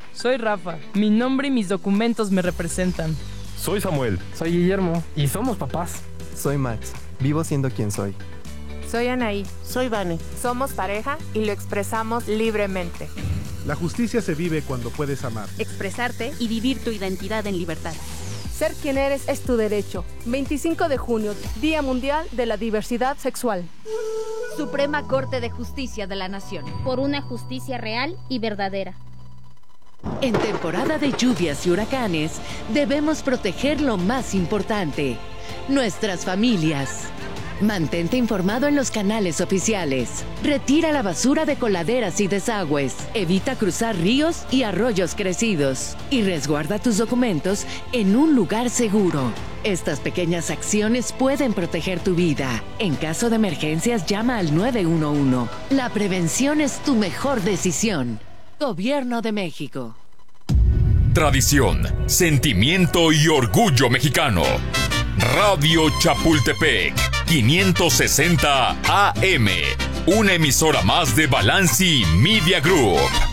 Soy Rafa. Mi nombre y mis documentos me representan. Soy Samuel. Soy Guillermo. Y somos papás. Soy Max. Vivo siendo quien soy. Soy Anaí. Soy Vane. Somos pareja y lo expresamos libremente. La justicia se vive cuando puedes amar. Expresarte y vivir tu identidad en libertad. Ser quien eres es tu derecho. 25 de junio, Día Mundial de la Diversidad Sexual. Suprema Corte de Justicia de la Nación. Por una justicia real y verdadera. En temporada de lluvias y huracanes, debemos proteger lo más importante, nuestras familias. Mantente informado en los canales oficiales. Retira la basura de coladeras y desagües. Evita cruzar ríos y arroyos crecidos. Y resguarda tus documentos en un lugar seguro. Estas pequeñas acciones pueden proteger tu vida. En caso de emergencias, llama al 911. La prevención es tu mejor decisión. Gobierno de México. Tradición, sentimiento y orgullo mexicano. Radio Chapultepec, 560 AM. Una emisora más de Balanci Media Group.